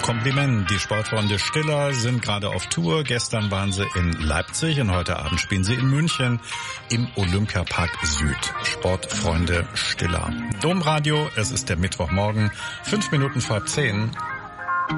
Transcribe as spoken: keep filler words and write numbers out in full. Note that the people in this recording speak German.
Kompliment. Die Sportfreunde Stiller sind gerade auf Tour. Gestern waren sie in Leipzig und heute Abend spielen sie in München im Olympiapark Süd. Sportfreunde Stiller. Domradio, es ist der Mittwochmorgen, fünf Minuten vor zehn.